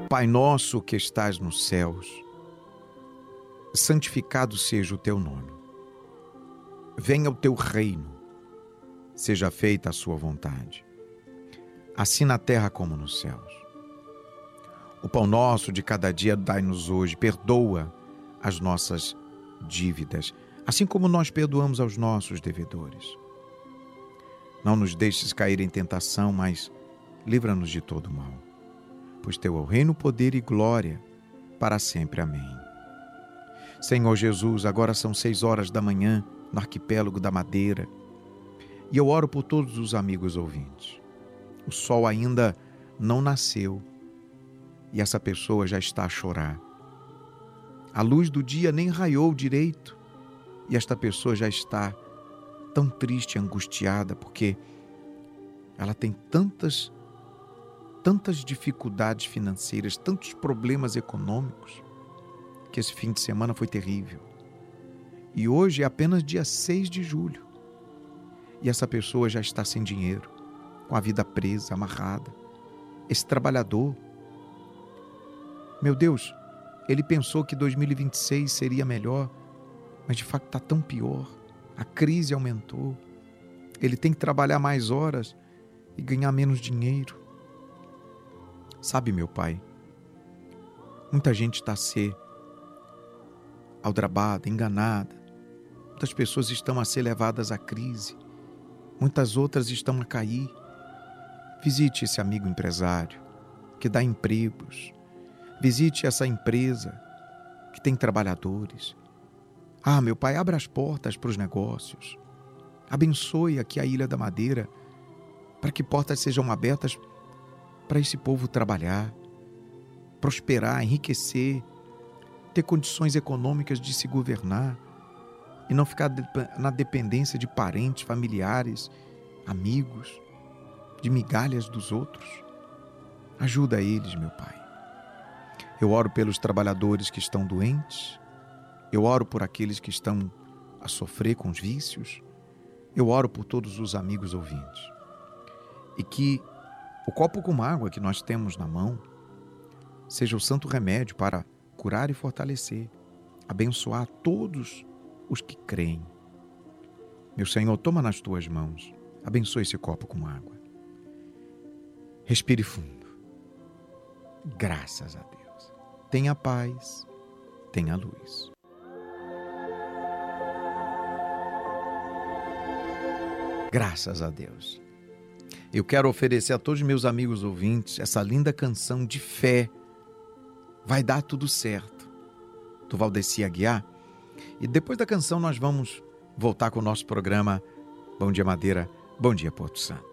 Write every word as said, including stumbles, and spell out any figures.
Pai nosso que estás nos céus, santificado seja o teu nome. Venha o teu reino, seja feita a sua vontade, assim na terra como nos céus. O pão nosso de cada dia dai-nos hoje, perdoa as nossas dívidas, assim como nós perdoamos aos nossos devedores. Não nos deixes cair em tentação, mas livra-nos de todo mal. Pois teu é o reino, poder e glória, para sempre. Amém. Senhor Jesus, agora são seis horas da manhã, no arquipélago da Madeira, e eu oro por todos os amigos ouvintes. O sol ainda não nasceu, e essa pessoa já está a chorar. A luz do dia nem raiou direito, e esta pessoa já está tão triste, angustiada, porque ela tem tantas, tantas dificuldades financeiras, tantos problemas econômicos, que esse fim de semana foi terrível. E hoje é apenas dia seis de julho. E essa pessoa já está sem dinheiro, com a vida presa, amarrada. Esse trabalhador, meu Deus, ele pensou que dois mil e vinte e seis seria melhor, mas de fato está tão pior. A crise aumentou. Ele tem que trabalhar mais horas e ganhar menos dinheiro. Sabe, meu Pai, muita gente está a ser aldrabada, enganada. Muitas pessoas estão a ser levadas à crise. Muitas outras estão a cair. Visite esse amigo empresário que dá empregos. Visite essa empresa que tem trabalhadores. Ah, meu Pai, abra as portas para os negócios. Abençoe aqui a Ilha da Madeira para que portas sejam abertas para esse povo trabalhar, prosperar, enriquecer, ter condições econômicas de se governar e não ficar na dependência de parentes, familiares, amigos, de migalhas dos outros. Ajuda eles, meu Pai. Eu oro pelos trabalhadores que estão doentes. Eu oro por aqueles que estão a sofrer com os vícios. Eu oro por todos os amigos ouvintes. E que o copo com água que nós temos na mão seja o santo remédio para curar e fortalecer, abençoar todos os que creem. Meu Senhor, toma nas tuas mãos, abençoe esse copo com água. Respire fundo. Graças a Deus. Tenha paz, tenha luz. Graças a Deus. Eu quero oferecer a todos os meus amigos ouvintes essa linda canção de fé. Vai dar tudo certo, do Valdeci Aguiar. E depois da canção nós vamos voltar com o nosso programa Bom Dia Madeira, Bom Dia Porto Santo.